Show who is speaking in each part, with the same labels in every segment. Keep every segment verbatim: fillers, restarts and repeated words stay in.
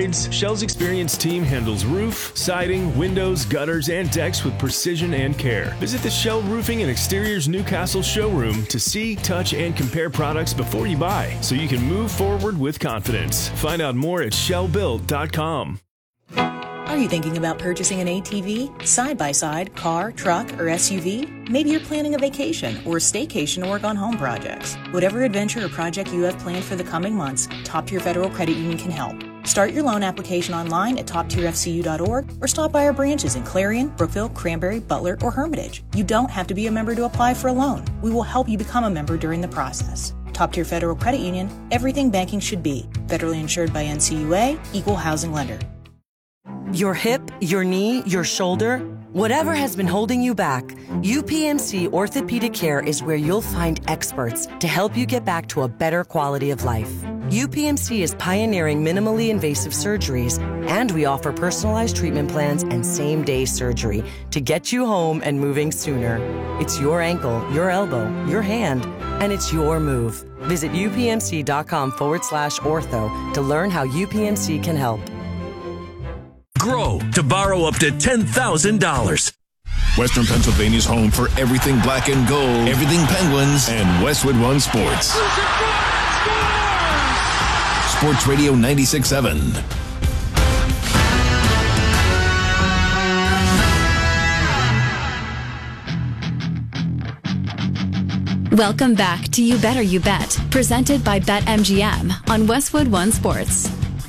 Speaker 1: trades, Shell's experienced team handles roof, siding, windows, gutters, and decks with precision and care. Visit the Shell Roofing and Exteriors Newcastle showroom to see, touch, and compare products before you buy, so you can move forward with confidence. Find out more at shell build dot com.
Speaker 2: Are you thinking about purchasing an A T V, side-by-side, car, truck, or S U V? Maybe you're planning a vacation or a staycation to work on home projects. Whatever adventure or project you have planned for the coming months, Top Tier Federal Credit Union can help. Start your loan application online at top tier f c u dot org or stop by our branches in Clarion, Brookville, Cranberry, Butler, or Hermitage. You don't have to be a member to apply for a loan. We will help you become a member during the process. Top Tier Federal Credit Union, everything banking should be. Federally insured by N C U A, Equal Housing Lender.
Speaker 3: Your hip, your knee, your shoulder, whatever has been holding you back, U P M C Orthopedic Care is where you'll find experts to help you get back to a better quality of life. U P M C is pioneering minimally invasive surgeries, and we offer personalized treatment plans and same-day surgery to get you home and moving sooner. It's your ankle, your elbow, your hand, and it's your move. Visit upmc.com forward slash ortho to learn how U P M C can help.
Speaker 4: Grow to borrow up to ten thousand dollars.
Speaker 5: Western Pennsylvania's home for everything black and gold, everything Penguins, and Westwood One Sports. Sports Radio ninety-six point seven.
Speaker 6: Welcome back to You Better You Bet, presented by BetMGM on Westwood One Sports.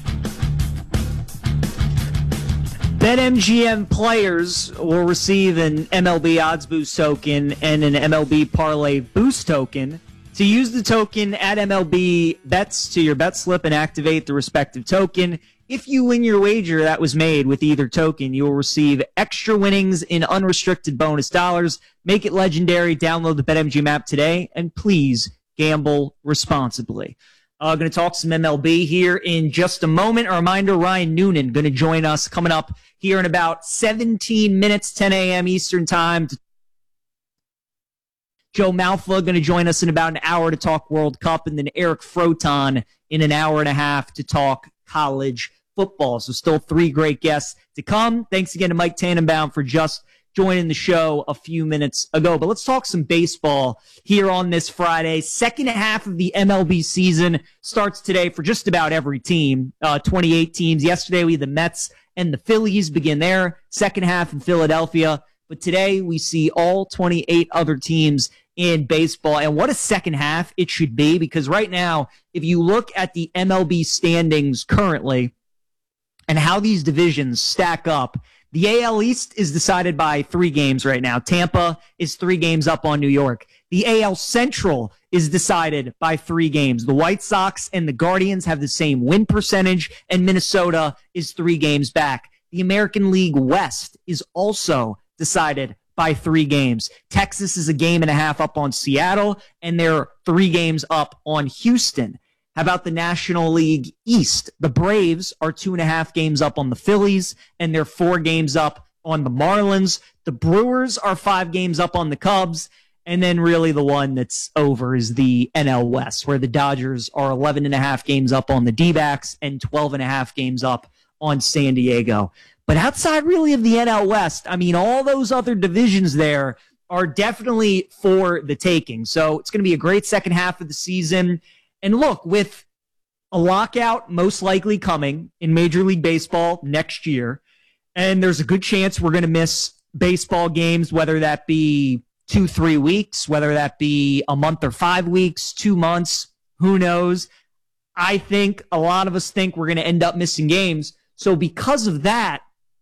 Speaker 7: BetMGM players will receive an M L B Odds Boost token and an M L B Parlay Boost token. To use the token, add M L B bets to your bet slip and activate the respective token. If you win your wager that was made with either token, you will receive extra winnings in unrestricted bonus dollars. Make it legendary. Download the BetMGM app today, and please gamble responsibly. Uh, going to talk some M L B here in just a moment. A reminder, Ryan Noonan going to join us coming up here in about seventeen minutes, ten a.m. Eastern time. Joe Malfa going to join us in about an hour to talk World Cup, and then Eric Froton in an hour and a half to talk college football. So still three great guests to come. Thanks again to Mike Tannenbaum for just joining the show a few minutes ago. But let's talk some baseball here on this Friday. Second half of the M L B season starts today for just about every team. Uh, twenty-eight teams. Yesterday we had the Mets and the Phillies begin their second half in Philadelphia. But today we see all twenty-eight other teams in baseball. And what a second half it should be, because right now, if you look at the M L B standings currently and how these divisions stack up, the A L East is decided by three games right now. Tampa is three games up on New York. The A L Central is decided by three games. The White Sox and the Guardians have the same win percentage, and Minnesota is three games back. The American League West is also decided by three games. Texas is a game and a half up on Seattle, and they're three games up on Houston. How about the National League East? The Braves are two and a half games up on the Phillies, and they're four games up on the Marlins. The Brewers are five games up on the Cubs, and then really the one that's over is the N L West, where the Dodgers are eleven and a half games up on the D-backs and twelve and a half games up on San Diego. But outside really of the N L West, I mean, all those other divisions there are definitely for the taking. So it's going to be a great second half of the season. And look, with a lockout most likely coming in Major League Baseball next year, and there's a good chance we're going to miss baseball games, whether that be two, three weeks, whether that be a month or five weeks, two months, who knows? I think a lot of us think we're going to end up missing games. So because of that,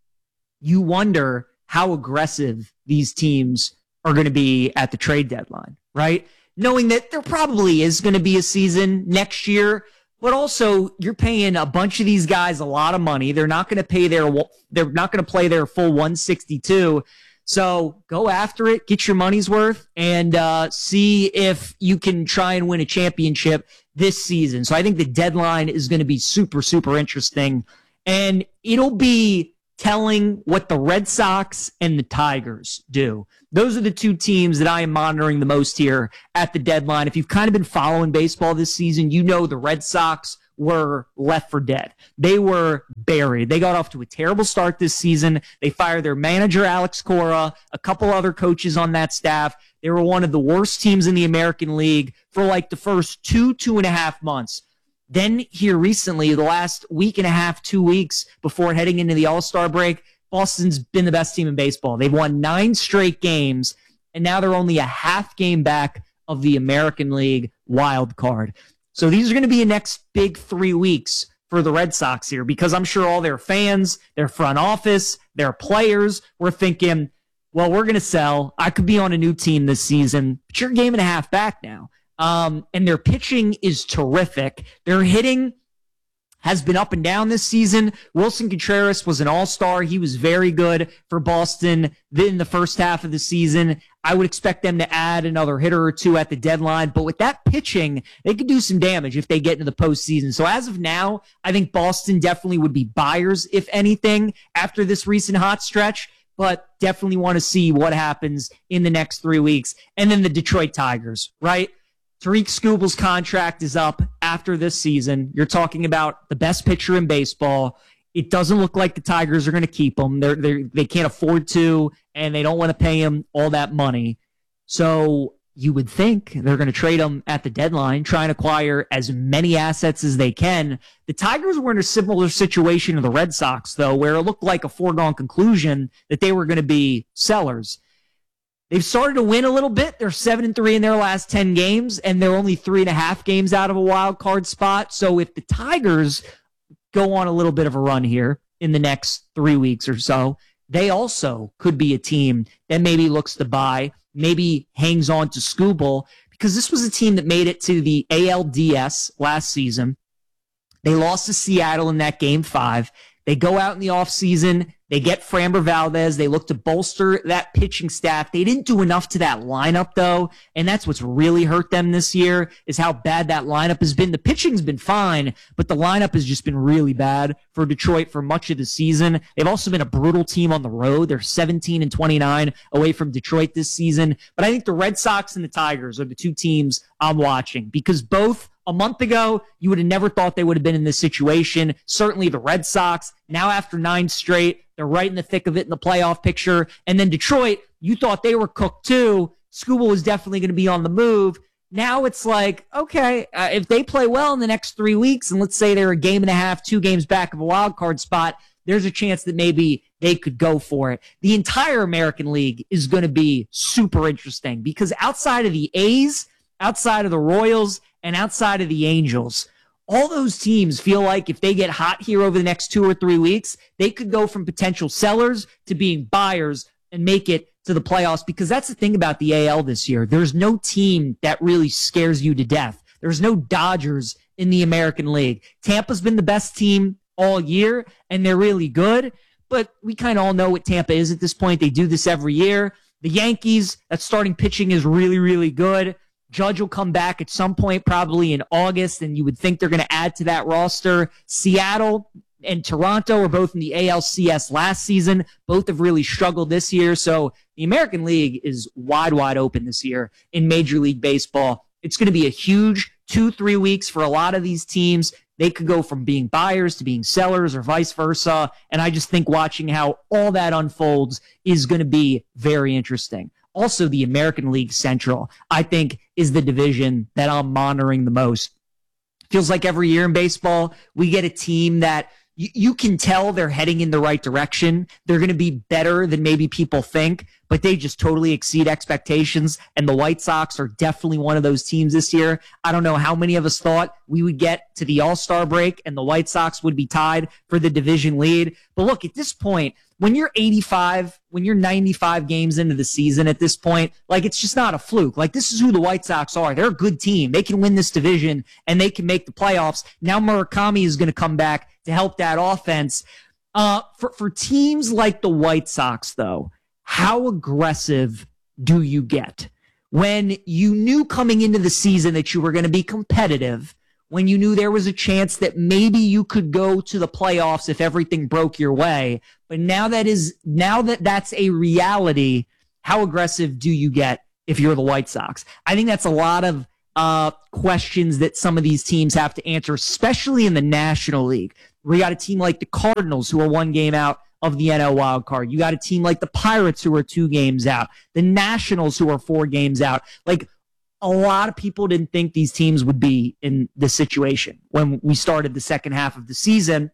Speaker 7: you wonder how aggressive these teams are going to be at the trade deadline, right? Knowing that there probably is going to be a season next year, but also you're paying a bunch of these guys a lot of money. They're not going to pay their, they're not going to play their full one sixty-two. So go after it, get your money's worth, and uh, see if you can try and win a championship this season. So I think the deadline is going to be super, super interesting, and it'll be telling what the Red Sox and the Tigers do. Those are the two teams that I am monitoring the most here at the deadline. If you've kind of been following baseball this season, you know the Red Sox were left for dead. They were buried. They got off to a terrible start this season. They fired their manager, Alex Cora, a couple other coaches on that staff. They were one of the worst teams in the American League for like the first two, two and a half months. Then here recently, the last week and a half, two weeks before heading into the All-Star break, Boston's been the best team in baseball. They've won nine straight games, and now they're only a half game back of the American League wild card. So these are going to be the next big three weeks for the Red Sox here, because I'm sure all their fans, their front office, their players were thinking, well, we're going to sell. I could be on a new team this season, but you're a game and a half back now. Um, and their pitching is terrific. Their hitting has been up and down this season. Wilson Contreras was an all-star. He was very good for Boston in the first half of the season. I would expect them to add another hitter or two at the deadline. But with that pitching, they could do some damage if they get into the postseason. So as of now, I think Boston definitely would be buyers, if anything, after this recent hot stretch. But definitely want to see what happens in the next three weeks. And then the Detroit Tigers, right? Tariq Skubal's contract is up after this season. You're talking about the best pitcher in baseball. It doesn't look like the Tigers are going to keep him. They're, they're, they can't afford to, and they don't want to pay him all that money. So you would think they're going to trade him at the deadline, try and acquire as many assets as they can. The Tigers were in a similar situation to the Red Sox, though, where it looked like a foregone conclusion that they were going to be sellers. They've started to win a little bit. They're seven and three in their last ten games, and they're only three and a half games out of a wild card spot. So if the Tigers go on a little bit of a run here in the next three weeks or so, they also could be a team that maybe looks to buy, maybe hangs on to Skubal, because this was a team that made it to the A L D S last season. They lost to Seattle in that game five. They go out in the offseason. They get Framber Valdez. They look to bolster that pitching staff. They didn't do enough to that lineup, though, and that's what's really hurt them this year is how bad that lineup has been. The pitching's been fine, but the lineup has just been really bad for Detroit for much of the season. They've also been a brutal team on the road. They're seventeen and twenty-nine away from Detroit this season. But I think the Red Sox and the Tigers are the two teams I'm watching, because both a month ago, you would have never thought they would have been in this situation. Certainly the Red Sox, now after nine straight, they're right in the thick of it in the playoff picture. And then Detroit, you thought they were cooked too. Skubal was definitely going to be on the move. Now it's like, okay, uh, if they play well in the next three weeks, and let's say they're a game and a half, two games back of a wild card spot, there's a chance that maybe they could go for it. The entire American League is going to be super interesting, because outside of the A's, outside of the Royals, and outside of the Angels, all those teams feel like if they get hot here over the next two or three weeks, they could go from potential sellers to being buyers and make it to the playoffs, because that's the thing about the A L this year. There's no team that really scares you to death. There's no Dodgers in the American League. Tampa's been the best team all year, and they're really good, but we kind of all know what Tampa is at this point. They do this every year. The Yankees, that starting pitching is really, really good. Judge will come back at some point, probably in August, and you would think they're going to add to that roster. Seattle and Toronto are both in the A L C S last season. Both have really struggled this year. So the American League is wide, wide open this year in Major League Baseball. It's going to be a huge two, three weeks for a lot of these teams. They could go from being buyers to being sellers or vice versa. And I just think watching how all that unfolds is going to be very interesting. Also, the American League Central, I think, is the division that I'm monitoring the most. Feels like every year in baseball, we get a team that you, you can tell they're heading in the right direction. They're going to be better than maybe people think, but they just totally exceed expectations. And the White Sox are definitely one of those teams this year. I don't know how many of us thought we would get to the All-Star break and the White Sox would be tied for the division lead. But look, at this point, when you're eighty-five, when you're ninety-five games into the season at this point, like, it's just not a fluke. Like, this is who the White Sox are. They're a good team. They can win this division and they can make the playoffs. Now Murakami is going to come back to help that offense. Uh, for, for teams like the White Sox, though, how aggressive do you get when you knew coming into the season that you were going to be competitive, when you knew there was a chance that maybe you could go to the playoffs if everything broke your way? But now that is, now that that's a reality, how aggressive do you get if you're the White Sox? I think that's a lot of uh, questions that some of these teams have to answer, especially in the National League. We got a team like the Cardinals who are one game out of the N L wild card. You got a team like the Pirates who are two games out. The Nationals who are four games out. Like, a lot of people didn't think these teams would be in this situation when we started the second half of the season.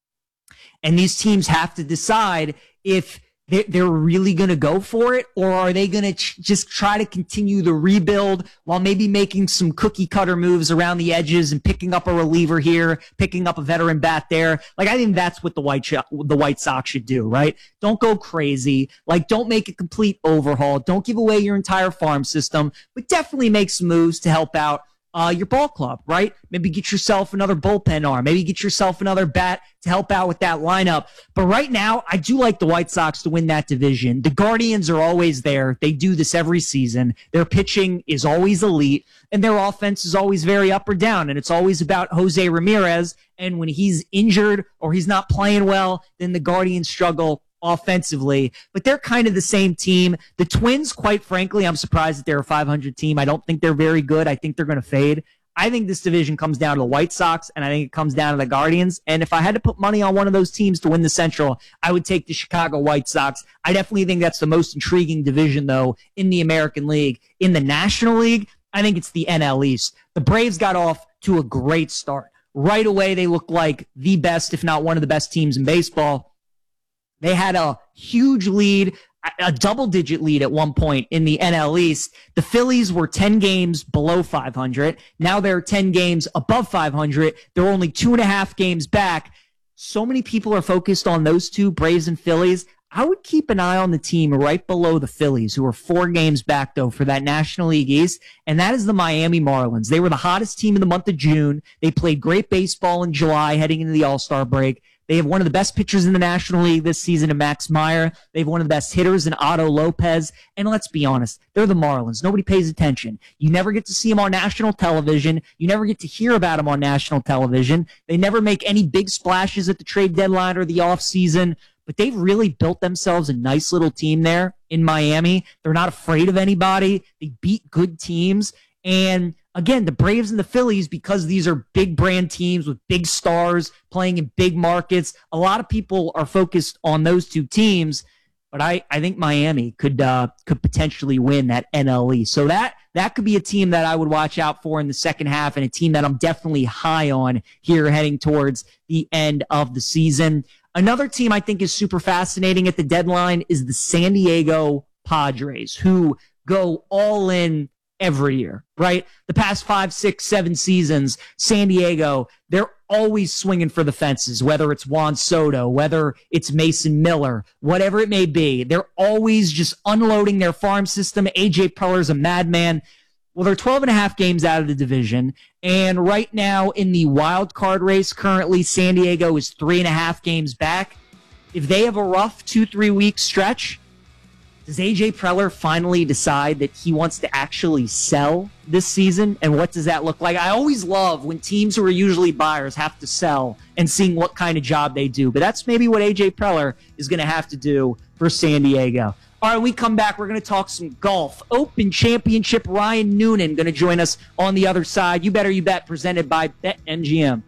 Speaker 7: And these teams have to decide if they're really going to go for it, or are they going to ch- just try to continue the rebuild while maybe making some cookie cutter moves around the edges and picking up a reliever here, picking up a veteran bat there. Like, I think that's what the White sh- the White Sox should do, right? Don't go crazy. Like, don't make a complete overhaul. Don't give away your entire farm system, but definitely make some moves to help out Uh, your ball club, right? Maybe get yourself another bullpen arm. Maybe get yourself another bat to help out with that lineup. But right now, I do like the White Sox to win that division. The Guardians are always there. They do this every season. Their pitching is always elite, and their offense is always very up or down, and it's always about Jose Ramirez. And when he's injured or he's not playing well, then the Guardians struggle offensively, but they're kind of the same team. The Twins, quite frankly, I'm surprised that they're a five hundred team. I don't think they're very good. I think they're going to fade. I think this division comes down to the White Sox, and I think it comes down to the Guardians. And if I had to put money on one of those teams to win the Central, I would take the Chicago White Sox. I definitely think that's the most intriguing division, though, in the American League. In the National League, I think it's the N L East. The Braves got off to a great start. Right away, they looked like the best, if not one of the best teams in baseball. They had a huge lead, a double-digit lead at one point in the N L East. The Phillies were ten games below five hundred. Now they're ten games above five hundred. They're only two and a half games back. So many people are focused on those two, Braves and Phillies. I would keep an eye on the team right below the Phillies, who are four games back, though, for that National League East, and that is the Miami Marlins. They were the hottest team in the month of June. They played great baseball in July heading into the All-Star break. They have one of the best pitchers in the National League this season in Max Meyer. They have one of the best hitters in Otto Lopez. And let's be honest, they're the Marlins. Nobody pays attention. You never get to see them on national television. You never get to hear about them on national television. They never make any big splashes at the trade deadline or the offseason. But they've really built themselves a nice little team there in Miami. They're not afraid of anybody. They beat good teams. And again, the Braves and the Phillies, because these are big brand teams with big stars playing in big markets, a lot of people are focused on those two teams. But I, I think Miami could uh, could potentially win that N L East. So that that could be a team that I would watch out for in the second half, and a team that I'm definitely high on here heading towards the end of the season. Another team I think is super fascinating at the deadline is the San Diego Padres, who go all in every year, right? The past five, six, seven seasons, San Diego, they're always swinging for the fences, whether it's Juan Soto, whether it's Mason Miller, whatever it may be. They're always just unloading their farm system. A J Preller's a madman. Well, they're twelve and a half games out of the division. And right now in the wild card race, currently San Diego is three and a half games back. If they have a rough two, three week stretch, does A J Preller finally decide that he wants to actually sell this season? And what does that look like? I always love when teams who are usually buyers have to sell and seeing what kind of job they do. But that's maybe what A J Preller is going to have to do for San Diego. All right, when we come back, we're going to talk some golf. Open Championship, Ryan Noonan going to join us on the other side. You Better You Bet, presented by BetMGM.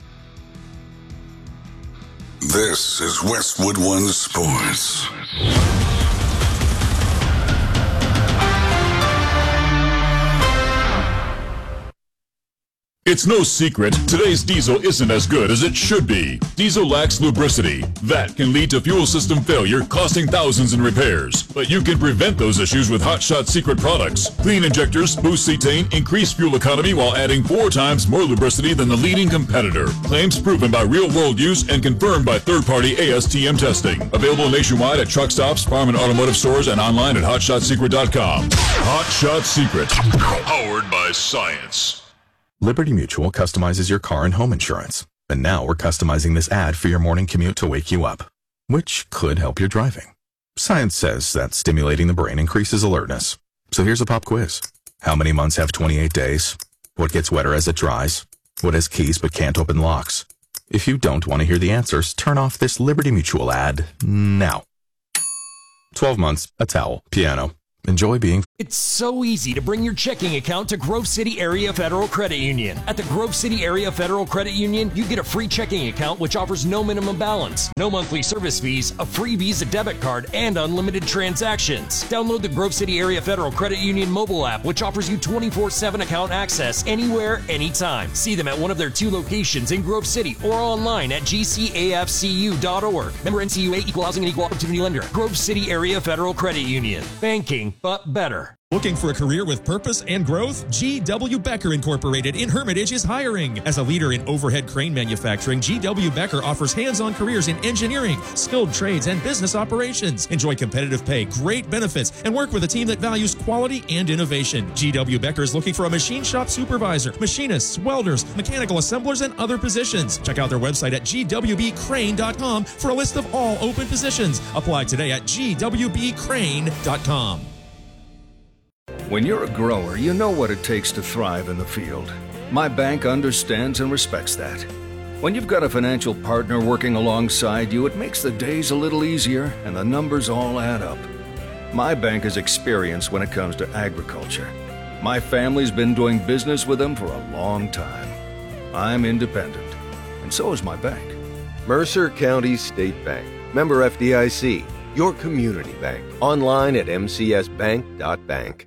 Speaker 8: This is Westwood One Sports.
Speaker 5: It's no secret, today's diesel isn't as good as it should be. Diesel lacks lubricity. That can lead to fuel system failure, costing thousands in repairs. But you can prevent those issues with Hot Shot Secret products. Clean injectors, boost cetane, increase fuel economy while adding four times more lubricity than the leading competitor. Claims proven by real-world use and confirmed by third-party A S T M testing. Available nationwide at truck stops, farm and automotive stores, and online at hot shot secret dot com. Hot Shot Secret. Powered by science.
Speaker 9: Liberty Mutual customizes your car and home insurance. And now we're customizing this ad for your morning commute to wake you up, which could help your driving. Science says that stimulating the brain increases alertness. So here's a pop quiz. How many months have twenty-eight days? What gets wetter as it dries? What has keys but can't open locks? If you don't want to hear the answers, turn off this Liberty Mutual ad now. twelve months, a towel, piano. Enjoy being...
Speaker 10: It's so easy to bring your checking account to Grove City Area Federal Credit Union. At the Grove City Area Federal Credit Union, you get a free checking account which offers no minimum balance, no monthly service fees, a free Visa debit card, and unlimited transactions. Download the Grove City Area Federal Credit Union mobile app, which offers you twenty-four seven account access anywhere, anytime. See them at one of their two locations in Grove City or online at g c a f c u dot org. Member N C U A, Equal Housing and Equal Opportunity Lender. Grove City Area Federal Credit Union. Banking, but better.
Speaker 11: Looking for a career with purpose and growth? G W. Becker Incorporated in Hermitage is hiring. As a leader in overhead crane manufacturing, G W. Becker offers hands-on careers in engineering, skilled trades, and business operations. Enjoy competitive pay, great benefits, and work with a team that values quality and innovation. G W. Becker is looking for a machine shop supervisor, machinists, welders, mechanical assemblers, and other positions. Check out their website at g w b crane dot com for a list of all open positions. Apply today at g w b crane dot com.
Speaker 12: When you're a grower, you know what it takes to thrive in the field. My bank understands and respects that. When you've got a financial partner working alongside you, it makes the days a little easier and the numbers all add up. My bank is experienced when it comes to agriculture. My family's been doing business with them for a long time. I'm independent, and so is my bank.
Speaker 13: Mercer County State Bank. Member F D I C. Your community bank. Online at m c s bank dot bank.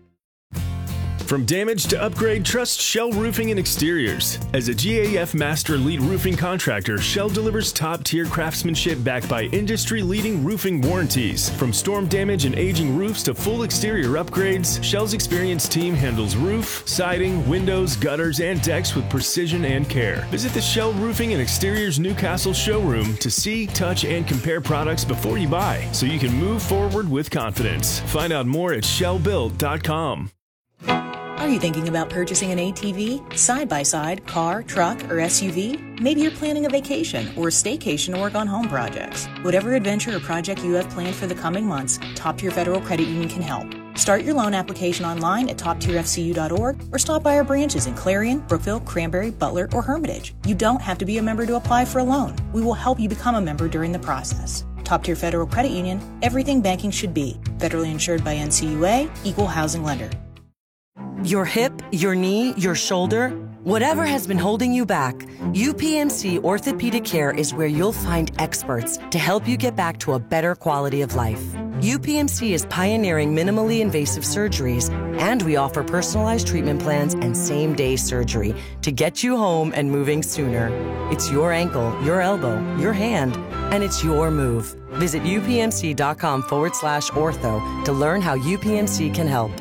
Speaker 1: From damage to upgrade, trust Shell Roofing and Exteriors. As a G A F Master Lead Roofing Contractor, Shell delivers top-tier craftsmanship backed by industry-leading roofing warranties. From storm damage and aging roofs to full exterior upgrades, Shell's experienced team handles roof, siding, windows, gutters, and decks with precision and care. Visit the Shell Roofing and Exteriors Newcastle showroom to see, touch, and compare products before you buy, so you can move forward with confidence. Find out more at shell built dot com.
Speaker 2: Are you thinking about purchasing an A T V, side-by-side, car, truck, or S U V? Maybe you're planning a vacation or a staycation to work on home projects. Whatever adventure or project you have planned for the coming months, Top Tier Federal Credit Union can help. Start your loan application online at top tier f c u dot org or stop by our branches in Clarion, Brookville, Cranberry, Butler, or Hermitage. You don't have to be a member to apply for a loan. We will help you become a member during the process. Top Tier Federal Credit Union, everything banking should be. Federally insured by N C U A, Equal Housing Lender.
Speaker 3: Your hip, your knee, your shoulder, whatever has been holding you back, U P M C Orthopedic Care is where you'll find experts to help you get back to a better quality of life. U P M C is pioneering minimally invasive surgeries, and we offer personalized treatment plans and same-day surgery to get you home and moving sooner. It's your ankle, your elbow, your hand, and it's your move. Visit upmc.com forward slash ortho to learn how U P M C can help.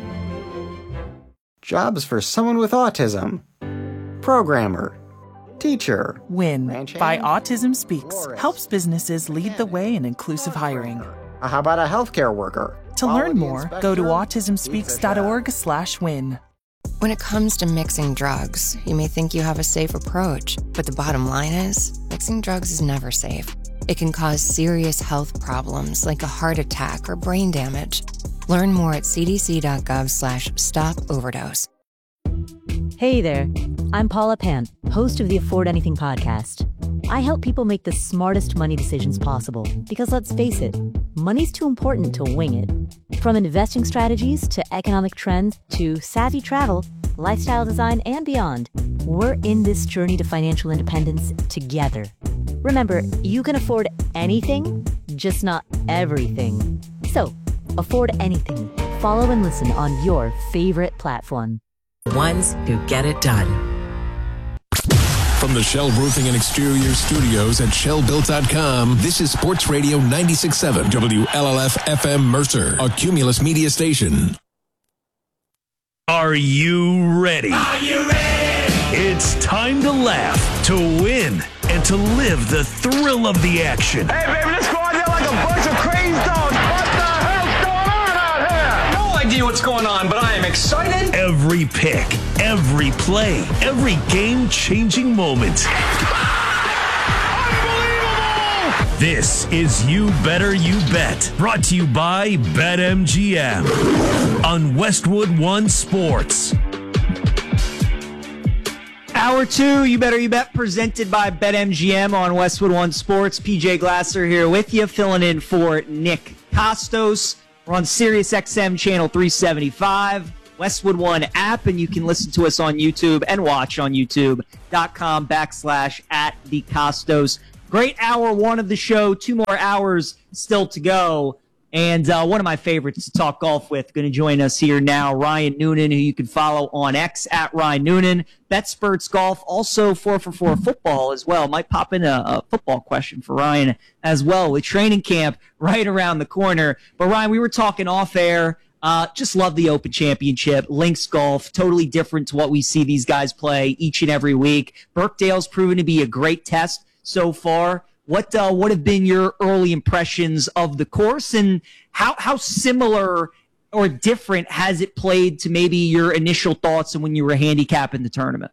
Speaker 14: Jobs for someone with autism. Programmer. Teacher.
Speaker 15: WIN by Autism Speaks helps businesses lead the way in inclusive hiring.
Speaker 14: How about a healthcare worker?
Speaker 15: To learn more, go to autism speaks dot org slash win.
Speaker 16: When it comes to mixing drugs, you may think you have a safe approach, but the bottom line is, mixing drugs is never safe. It can cause serious health problems like a heart attack or brain damage. Learn more at c d c dot gov slash stop overdose.
Speaker 17: Hey there, I'm Paula Pant, host of the Afford Anything podcast. I help people make the smartest money decisions possible because, let's face it, money's too important to wing it. From investing strategies to economic trends to savvy travel, lifestyle design, and beyond, we're in this journey to financial independence together. Remember, you can afford anything, just not everything. So, afford anything. Follow and listen on your favorite platform.
Speaker 18: Ones who get it done.
Speaker 4: From the Shell Roofing and Exterior Studios at shell built dot com, this is Sports Radio ninety-six point seven W L L F F M Mercer, a Cumulus media station. Are you ready?
Speaker 19: Are you ready?
Speaker 4: It's time to laugh, to win, and to live the thrill of the action.
Speaker 19: Hey, baby, let's go out there like a bunch of crazy dogs. What the hell's going on out here? No idea what's going on, but I am excited.
Speaker 4: Every pick, every play, every game-changing moment.
Speaker 19: Unbelievable!
Speaker 4: This is You Better You Bet, brought to you by BetMGM on Westwood One Sports.
Speaker 7: Hour two, You Better You Bet, presented by BetMGM on Westwood One Sports. P J Glasser here with you, filling in for Nick Costos. We're on Sirius X M channel three seventy-five, Westwood One app, and you can listen to us on YouTube and watch on youtube.com backslash at the Costos. Great hour one of the show. Two more hours still to go. And uh, one of my favorites to talk golf with, going to join us here now, Ryan Noonan, who you can follow on X at Ryan Noonan. BetSperts Golf, also four for four football as well. Might pop in a, a football question for Ryan as well, with training camp right around the corner. But Ryan, we were talking off air. Uh, just love the Open Championship. Links Golf, totally different to what we see these guys play each and every week. Birkdale's proven to be a great test so far. What uh, what have been your early impressions of the course, and how how similar or different has it played to maybe your initial thoughts and when you were handicapping the tournament?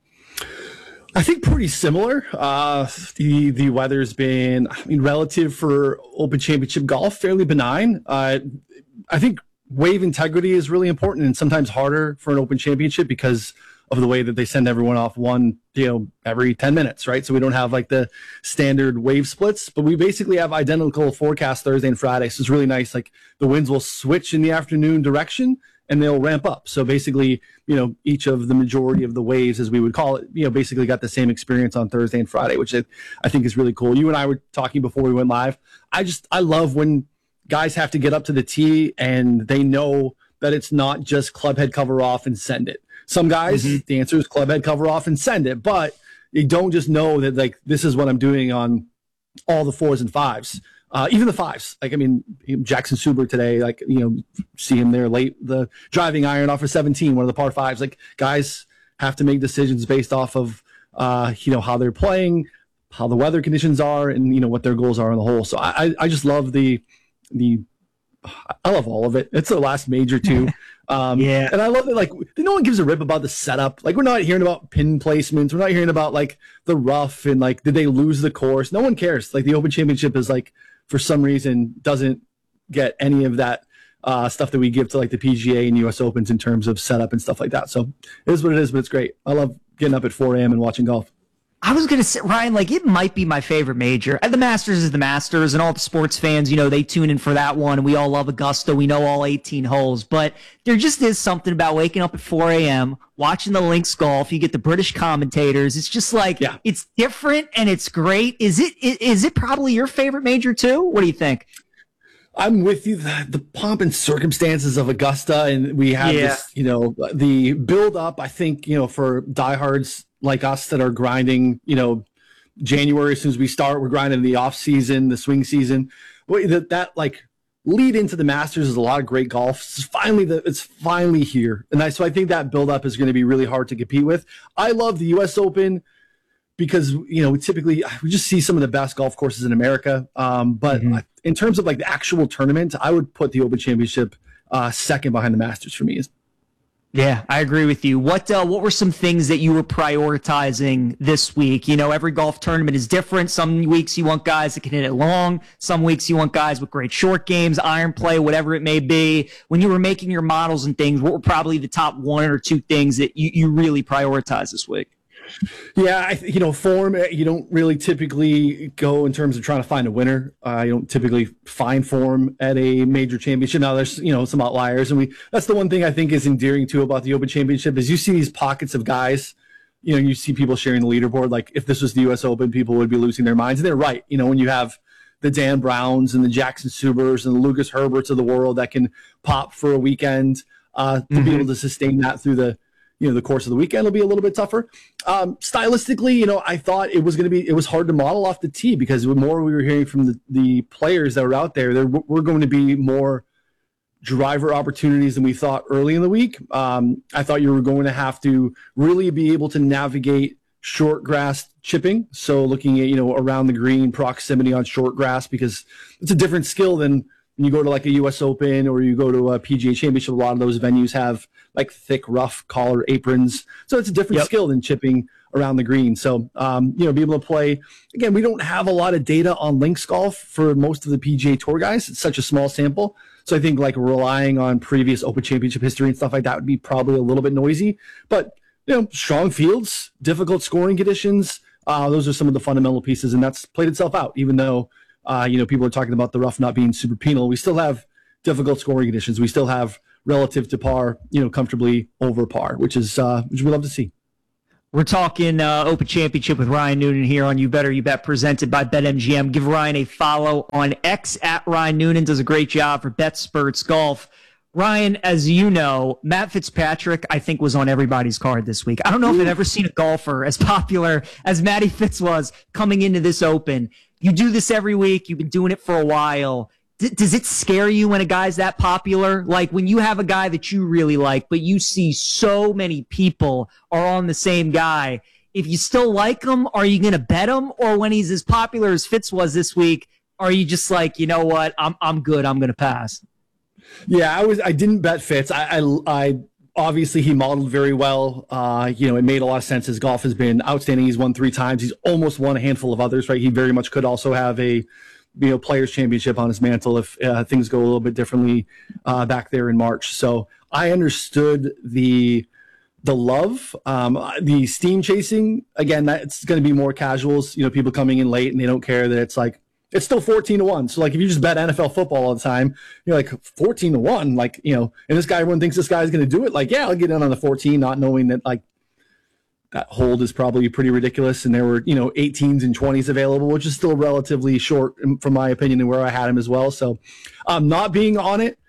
Speaker 20: I think pretty similar. Uh, the the weather's been, I mean, relative for Open Championship golf, fairly benign. Uh, I think wave integrity is really important and sometimes harder for an Open Championship because of the way that they send everyone off one, you know, every ten minutes, right? So we don't have like the standard wave splits, but we basically have identical forecasts Thursday and Friday. So it's really nice. Like the winds will switch in the afternoon direction and they'll ramp up. So basically, you know, each of the majority of the waves, as we would call it, you know, basically got the same experience on Thursday and Friday, which I, I think is really cool. You and I were talking before we went live. I just, I love when guys have to get up to the tee and they know that it's not just club head cover off and send it. Some guys, mm-hmm. the answer is club head cover off and send it, but you don't just know that like this is what I'm doing on all the fours and fives, uh, even the fives. Like I mean, Jackson Suber today, like you know, see him there late, the driving iron off for seventeen, one of the par fives. Like guys have to make decisions based off of uh, you know how they're playing, how the weather conditions are, and you know what their goals are on the hole. So I I just love the the I love all of it. It's the last major too. Um, yeah. And I love that, like, no one gives a rip about the setup. Like, we're not hearing about pin placements. We're not hearing about, like, the rough and, like, did they lose the course? No one cares. Like, the Open Championship is, like, for some reason, doesn't get any of that uh, stuff that we give to, like, the P G A and U S Opens in terms of setup and stuff like that. So it is what it is, but it's great. I love getting up at four a.m. and watching golf.
Speaker 7: I was going to say, Ryan, like, it might be my favorite major. The Masters is the Masters, and all the sports fans, you know, they tune in for that one, and we all love Augusta. We know all eighteen holes, but there just is something about waking up at four a.m., watching the Links Golf. You get the British commentators. It's just like, yeah. It's different, and it's great. Is it? Is it probably your favorite major, too? What do you think?
Speaker 20: I'm with you. The, the pomp and circumstances of Augusta, and we have yeah. this, you know, the build up, I think, you know, for diehards like us that are grinding, you know, January, as soon as we start, we're grinding the off season, the swing season. That, that like lead into the Masters is a lot of great golf. It's finally the, it's finally here. And I, so I think that build up is going to be really hard to compete with. I love the U S Open because, you know, we typically, we just see some of the best golf courses in America. Um, but mm-hmm. in terms of like the actual tournament, I would put the Open Championship uh, second behind the Masters for me.
Speaker 7: Yeah, I agree with you. What uh, what were some things that you were prioritizing this week? You know, every golf tournament is different. Some weeks you want guys that can hit it long. Some weeks you want guys with great short games, iron play, whatever it may be. When you were making your models and things, what were probably the top one or two things that you, you really prioritized this week?
Speaker 20: Yeah, I, you know, form, you don't really typically go in terms of trying to find a winner. Uh, you don't typically find form at a major championship. Now, there's, you know, some outliers. And we that's the one thing I think is endearing, too, about the Open Championship is you see these pockets of guys, you know, you see people sharing the leaderboard. Like, if this was the U S Open, people would be losing their minds. And they're right. You know, when you have the Dan Browns and the Jackson Subers and the Lucas Herberts of the world that can pop for a weekend, uh, to mm-hmm. be able to sustain that through the you know, the course of the weekend will be a little bit tougher. Um, stylistically, you know, I thought it was going to be, it was hard to model off the tee because the more we were hearing from the, the players that were out there, there were going to be more driver opportunities than we thought early in the week. Um, I thought you were going to have to really be able to navigate short grass chipping. So looking at, you know, around the green proximity on short grass, because it's a different skill than when you go to like a U S Open or you go to a P G A Championship. A lot of those venues have like thick, rough collar aprons. So it's a different yep. skill than chipping around the green. So, um, you know, be able to play. Again, we don't have a lot of data on links golf for most of the P G A Tour guys. It's such a small sample. So I think like relying on previous Open Championship history and stuff like that would be probably a little bit noisy. But, you know, strong fields, difficult scoring conditions, uh, those are some of the fundamental pieces. And that's played itself out, even though, uh, you know, people are talking about the rough not being super penal. We still have difficult scoring conditions. We still have relative to par, you know, comfortably over par, which is uh, which we love to see.
Speaker 7: We're talking uh, Open Championship with Ryan Noonan here on You Better You Bet, presented by BetMGM. Give Ryan a follow on X at Ryan Noonan. Does a great job for BetSperts Golf. Ryan, as you know, Matt Fitzpatrick, I think, was on everybody's card this week. I don't know if I've ever seen a golfer as popular as Matty Fitz was coming into this Open. You do this every week. You've been doing it for a while. D- does it scare you when a guy's that popular? Like when you have a guy that you really like, but you see so many people are on the same guy. If you still like him, are you going to bet him? Or when he's as popular as Fitz was this week, are you just like, you know what, I'm I'm good, I'm going to pass?
Speaker 20: Yeah, I was. I didn't bet Fitz. I, I, I obviously he modeled very well. Uh, you know, it made a lot of sense. His golf has been outstanding. He's won three times. He's almost won a handful of others. Right, he very much could also have a, you know, Players Championship on his mantle if uh, things go a little bit differently uh, back there in March. So I understood the the love, um, the steam chasing. Again, that's going to be more casuals. You know, people coming in late and they don't care that it's like. It's still fourteen to one. So, like, if you just bet N F L football all the time, you're like fourteen to one. Like, you know, and this guy, everyone thinks this guy's going to do it. Like, yeah, I'll get in on the fourteen, not knowing that, like, that hold is probably pretty ridiculous. And there were, you know, eighteens and twenties available, which is still relatively short, from my opinion, and where I had him as well. So, um, not being on it,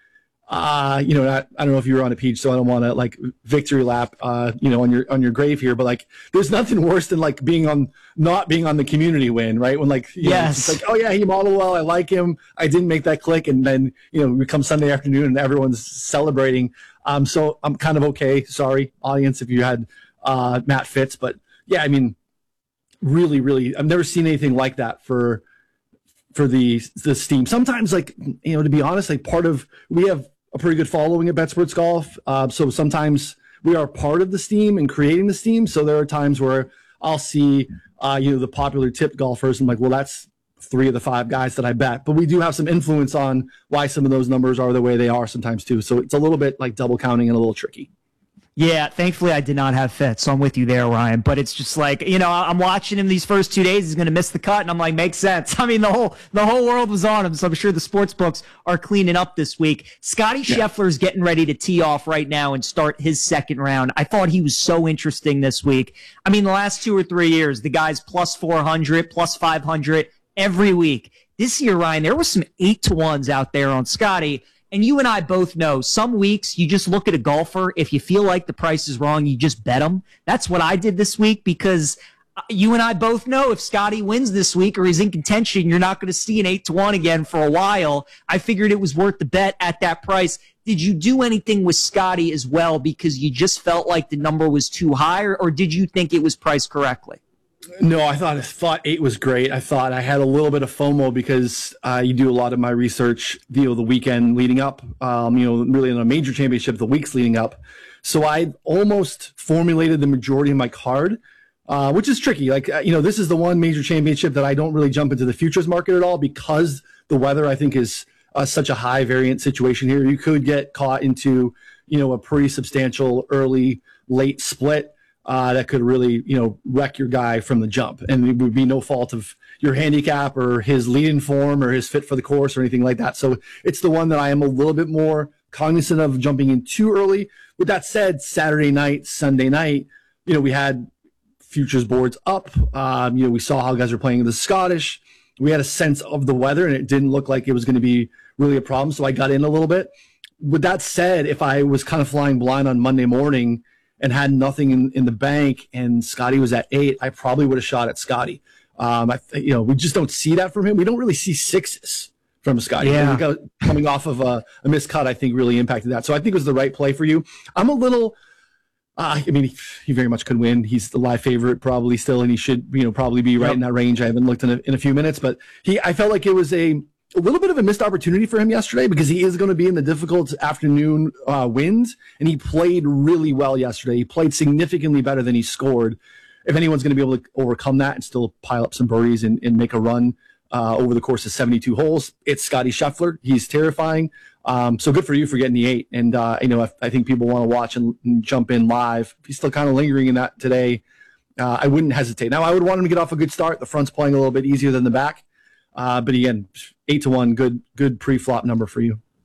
Speaker 20: uh, you know, not, I don't know if you were on a Peach, so I don't want to, like, victory lap, uh, you know, on your on your grave here. But, like, there's nothing worse than, like, being on, not being on the community win, right? When, like, you
Speaker 7: yes.
Speaker 20: know, it's like, oh, yeah, he modeled well. I like him. I didn't make that click. And then, you know, we come Sunday afternoon and everyone's celebrating. Um, so I'm kind of okay. Sorry, audience, if you had uh, Matt Fitz. But, yeah, I mean, really, really, I've never seen anything like that for for the the steam. Sometimes, like, you know, to be honest, like, part of, we have a pretty good following at BetSports Golf. Uh, so sometimes we are part of the steam and creating the steam. So there are times where I'll see, uh, you know, the popular tip golfers and I'm like, well, that's three of the five guys that I bet. But we do have some influence on why some of those numbers are the way they are sometimes too. So it's a little bit like double counting and a little tricky.
Speaker 7: Yeah, thankfully I did not have Fitz, so I'm with you there, Ryan. But it's just like, you know, I'm watching him these first two days. He's going to miss the cut, and I'm like, makes sense. I mean, the whole the whole world was on him, so I'm sure the sports books are cleaning up this week. Scotty yeah. Scheffler's getting ready to tee off right now and start his second round. I thought he was so interesting this week. I mean, the last two or three years, the guy's plus four hundred, plus five hundred every week. This year, Ryan, there were some eight to ones out there on Scotty. And you and I both know some weeks you just look at a golfer. If you feel like the price is wrong, you just bet them. That's what I did this week because you and I both know if Scotty wins this week or he's in contention, you're not going to see an eight to one again for a while. I figured it was worth the bet at that price. Did you do anything with Scotty as well because you just felt like the number was too high, or, or did you think it was priced correctly?
Speaker 20: No, I thought I thought eight was great. I thought I had a little bit of FOMO because uh, you do a lot of my research, you know, the weekend leading up, um, you know, really in a major championship, the weeks leading up. So I almost formulated the majority of my card, uh, which is tricky. Like, you know, this is the one major championship that I don't really jump into the futures market at all because the weather, I think, is uh, such a high variant situation here. You could get caught into, you know, a pretty substantial early, late split. Uh, that could really, you know, wreck your guy from the jump. And it would be no fault of your handicap or his lead-in form or his fit for the course or anything like that. So it's the one that I am a little bit more cognizant of jumping in too early. With that said, Saturday night, Sunday night, you know, we had futures boards up. Um, you know, we saw how guys were playing the Scottish. We had a sense of the weather, and it didn't look like it was going to be really a problem. So I got in a little bit. With that said, if I was kind of flying blind on Monday morning and had nothing in, in the bank, and Scotty was at eight, I probably would have shot at Scotty. Um, I, you know, we just don't see that from him. We don't really see sixes from Scotty.
Speaker 7: Yeah.
Speaker 20: Got, coming off of a, a missed cut, I think really impacted that. So I think it was the right play for you. I'm a little, uh, I mean, he, he very much could win. He's the live favorite probably still, and he should, you know, probably be right yep. in that range. I haven't looked in a, in a few minutes, but he, I felt like it was a, a little bit of a missed opportunity for him yesterday because he is going to be in the difficult afternoon uh, winds, and he played really well yesterday. He played significantly better than he scored. If anyone's going to be able to overcome that and still pile up some birdies and, and make a run uh, over the course of seventy-two holes, it's Scotty Scheffler. He's terrifying. Um, so good for you for getting the eight. And, uh, you know, I, I think people want to watch and, and jump in live. If he's still kind of lingering in that today, uh, I wouldn't hesitate. Now, I would want him to get off a good start. The front's playing a little bit easier than the back. Uh, but again, eight to one, good, good pre-flop number for you.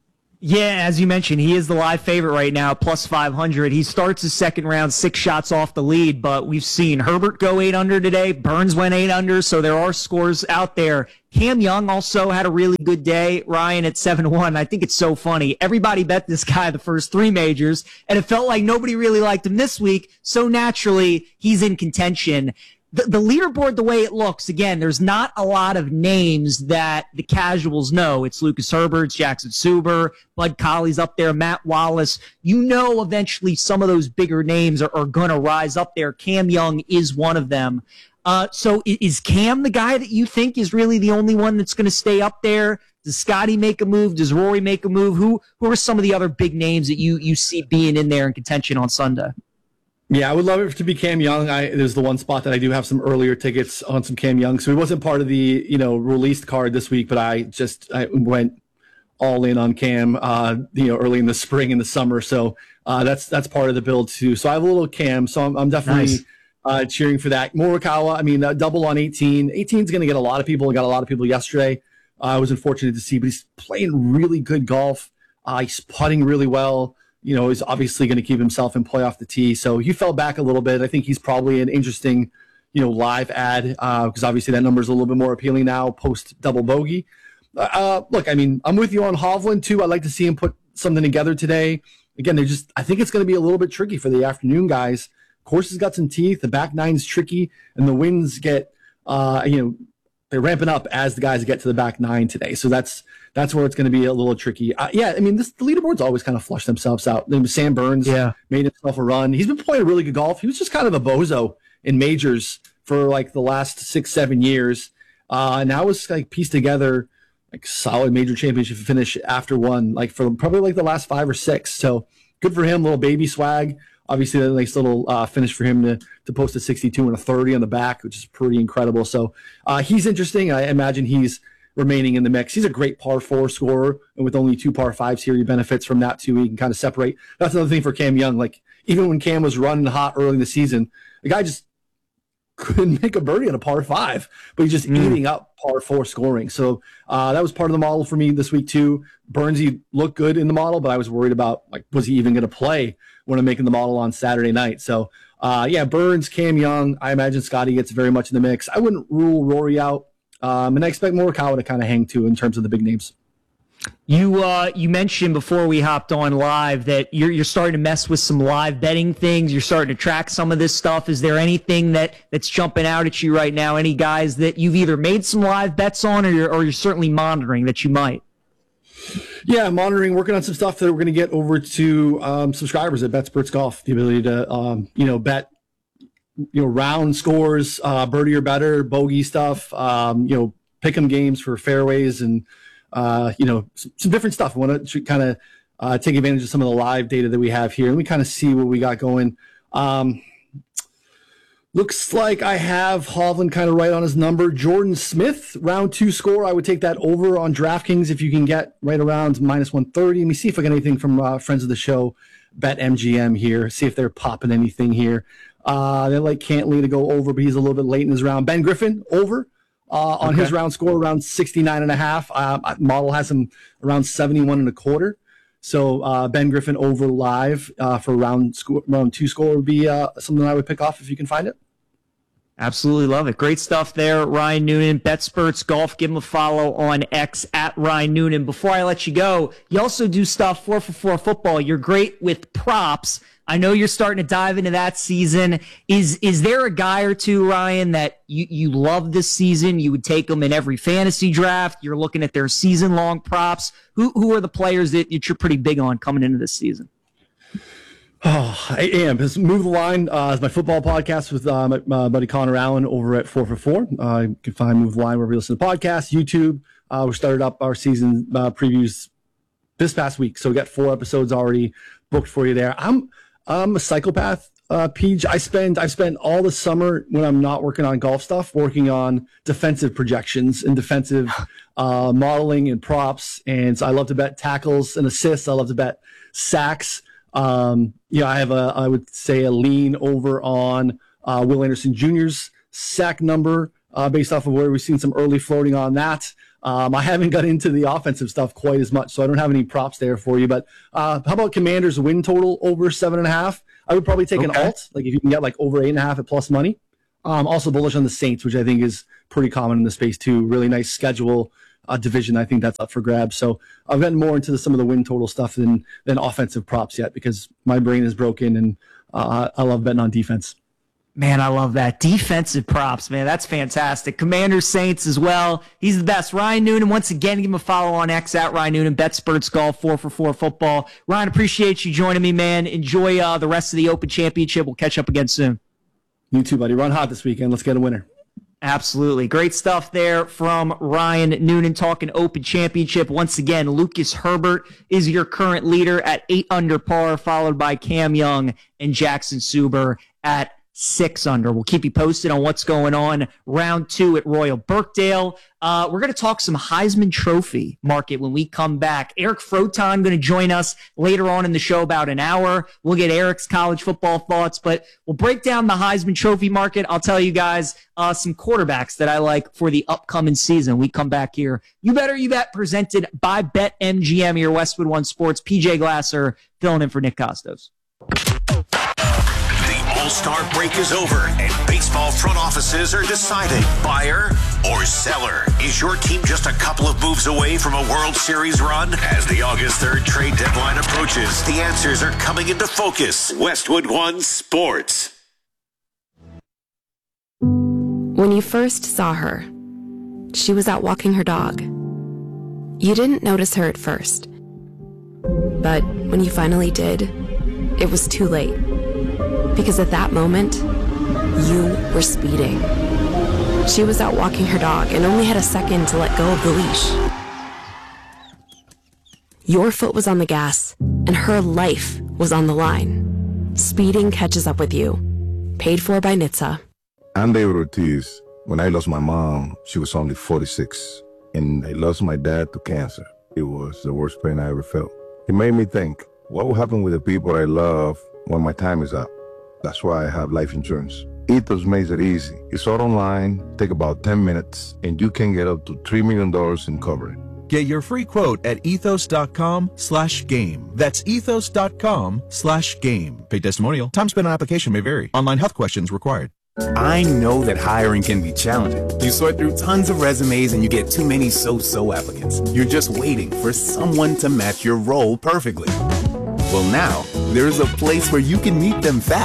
Speaker 7: Yeah, as you mentioned, he is the live favorite right now, plus five hundred. He starts his second round six shots off the lead, but we've seen Herbert go eight under today. Burns went eight under, so there are scores out there. Cam Young also had a really good day, Ryan, at seven one. I think it's so funny. Everybody bet this guy the first three majors, and it felt like nobody really liked him this week, so naturally he's in contention. The, the leaderboard, the way it looks, again, there's not a lot of names that the casuals know. It's Lucas Herbert, Jackson Suber, Bud Colley's up there, Matt Wallace. You know eventually some of those bigger names are, are going to rise up there. Cam Young is one of them. Uh, so is Cam the guy that you think is really the only one that's going to stay up there? Does Scotty make a move? Does Rory make a move? Who who are some of the other big names that you, you see being in there in contention on Sunday?
Speaker 20: Yeah, I would love it to be Cam Young. I, there's the one spot that I do have some earlier tickets on some Cam Young. So he wasn't part of the, you know, released card this week, but I just I went all in on Cam, uh, you know, early in the spring and the summer. So uh, that's that's part of the build too. So I have a little Cam. So I'm, I'm definitely nice. uh, cheering for that. Morikawa, I mean, uh, double on eighteen. eighteen is going to get a lot of people. Got a lot of people yesterday. Uh, I was unfortunate to see, but he's playing really good golf. Uh, he's putting really well. You know, he's obviously going to keep himself in play off the tee. So he fell back a little bit. I think he's probably an interesting, you know, live ad because uh, obviously that number is a little bit more appealing now post double bogey. Uh, look, I mean, I'm with you on Hovland too. I'd like to see him put something together today. Again, they're just, I think it's going to be a little bit tricky for the afternoon guys. Course has got some teeth. The back nine's tricky, and the winds get, uh, you know, they're ramping up as the guys get to the back nine today. So that's that's where it's going to be a little tricky. Uh, yeah, I mean, this, the leaderboards always kind of flush themselves out. Sam Burns
Speaker 7: yeah.
Speaker 20: made himself a run. He's been playing really good golf. He was just kind of a bozo in majors for like the last six, seven years. Uh, now it's like pieced together like solid major championship finish after one, like for probably like the last five or six. So good for him, little baby swag. Obviously, a nice little uh, finish for him to to post a sixty-two and a thirty on the back, which is pretty incredible. So uh, he's interesting. I imagine he's remaining in the mix. He's a great par four scorer, and with only two par fives here, he benefits from that too. He can kind of separate. That's another thing for Cam Young. Like even when Cam was running hot early in the season, the guy just couldn't make a birdie on a par five, but he's just mm. eating up par four scoring. So uh, that was part of the model for me this week too. Burnsy looked good in the model, but I was worried about like was he even going to play when I'm making the model on Saturday night. So uh, yeah, Burns, Cam Young. I imagine Scotty gets very much in the mix. I wouldn't rule Rory out, um, and I expect Morikawa to kind of hang too in terms of the big names.
Speaker 7: You uh, you mentioned before we hopped on live that you're you're starting to mess with some live betting things. You're starting to track some of this stuff. Is there anything that, that's jumping out at you right now? Any guys that you've either made some live bets on, or you're, or you're certainly monitoring that you might?
Speaker 20: Yeah, monitoring, working on some stuff that we're going to get over to um, subscribers at BetSperts Golf. The ability to um, you know bet you know round scores, uh, birdie or better, bogey stuff. Um, you know, pick'em games for fairways and. Uh, you know, some, some different stuff. I want to kind of uh, take advantage of some of the live data that we have here, and we kind of see what we got going. Um, looks like I have Hovland kind of right on his number. Jordan Smith, round two score. I would take that over on DraftKings if you can get right around minus one thirty. Let me see if I get anything from uh, friends of the show, BetMGM here. See if they're popping anything here. Uh, they like Cantley to go over, but he's a little bit late in his round. Ben Griffin, over. Uh, on okay. his round score, around sixty-nine and a half. Uh, model has him around seventy-one and a quarter. So uh, Ben Griffin over live uh, for round score, round two score would be uh, something I would pick off if you can find it.
Speaker 7: Absolutely love it. Great stuff there, Ryan Noonan, BetSperts Golf. Give him a follow on X at Ryan Noonan. Before I let you go, you also do stuff four for four football. You're great with props. I know you're starting to dive into that season. Is is there a guy or two, Ryan, that you, you love this season? You would take them in every fantasy draft. You're looking at their season-long props. Who who are the players that you're pretty big on coming into this season?
Speaker 20: Oh, I am. It's Move the Line uh, is my football podcast with uh, my, my buddy Connor Allen over at four for four. Uh, you can find Move the Line wherever you listen to podcasts, YouTube. Uh, we started up our season uh, previews this past week, so we got four episodes already booked for you there. I'm I'm a psychopath, uh, Peach. I spend I spend all the summer when I'm not working on golf stuff, working on defensive projections and defensive uh, modeling and props. And so I love to bet tackles and assists. I love to bet sacks. Um, you know, I have a I would say a lean over on uh, Will Anderson Junior's sack number uh, based off of where we've seen some early floating on that. Um, I haven't got into the offensive stuff quite as much, so I don't have any props there for you. But uh, how about Commanders win total over seven and a half? I would probably take okay. an alt, like if you can get like over eight and a half at plus money. Um, also bullish on the Saints, which I think is pretty common in the space too. Really nice schedule uh, division. I think that's up for grabs. So I've gotten more into the, some of the win total stuff than than offensive props yet because my brain is broken and uh, I love betting on defense.
Speaker 7: Man, I love that. Defensive props, man. That's fantastic. Commanders, Saints as well. He's the best. Ryan Noonan, once again, give him a follow on X at Ryan Noonan, BetSperts Golf, four for four football. Ryan, appreciate you joining me, man. Enjoy uh, the rest of the Open Championship. We'll catch up again soon.
Speaker 20: You too, buddy. Run hot this weekend. Let's get a winner.
Speaker 7: Absolutely. Great stuff there from Ryan Noonan talking Open Championship. Once again, Lucas Herbert is your current leader at eight under par, followed by Cam Young and Jackson Suber at six under. We'll keep you posted on what's going on round two at Royal Birkdale. Uh, we're going to talk some Heisman Trophy market when we come back. Eric Froton going to join us later on in the show, about an hour. We'll get Eric's college football thoughts, but we'll break down the Heisman Trophy market. I'll tell you guys uh, some quarterbacks that I like for the upcoming season. We come back here. You Better You Bet, presented by BetMGM, your Westwood One Sports. P J Glasser filling in for Nick Costos.
Speaker 21: All-Star break is over, and baseball front offices are deciding buyer or seller. Is your team just a couple of moves away from a World Series run? As the August third trade deadline approaches, the answers are coming into focus. Westwood One Sports.
Speaker 22: When you first saw her, she was out walking her dog. You didn't notice her at first. But when you finally did, it was too late. Because at that moment, you were speeding. She was out walking her dog and only had a second to let go of the leash. Your foot was on the gas, and her life was on the line. Speeding catches up with you. Paid for by N H T S A.
Speaker 23: I'm David Ortiz. When I lost my mom, she was only forty-six, and I lost my dad to cancer. It was the worst pain I ever felt. It made me think, what will happen with the people I love when my time is up? That's why I have life insurance. Ethos makes it easy. It's all online, take about ten minutes, and you can get up to three million dollars in coverage.
Speaker 24: Get your free quote at ethos.com slash game. That's ethos.com slash game. Paid testimonial. Time spent on application may vary. Online health questions required.
Speaker 25: I know that hiring can be challenging. You sort through tons of resumes and you get too many so-so applicants. You're just waiting for someone to match your role perfectly. Well, now, there's a place where you can meet them fast.